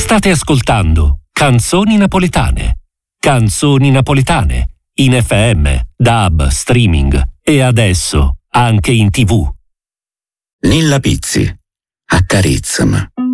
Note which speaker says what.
Speaker 1: State ascoltando Canzoni Napoletane. Canzoni Napoletane, in FM, DAB, streaming e adesso anche in TV.
Speaker 2: Nilla Pizzi, Accarezzami.